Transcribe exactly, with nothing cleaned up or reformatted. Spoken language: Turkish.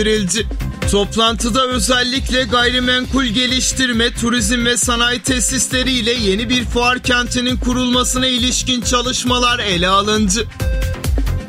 verildi. Toplantıda özellikle gayrimenkul geliştirme, turizm ve sanayi tesisleri ile yeni bir fuar kentinin kurulmasına ilişkin çalışmalar ele alındı.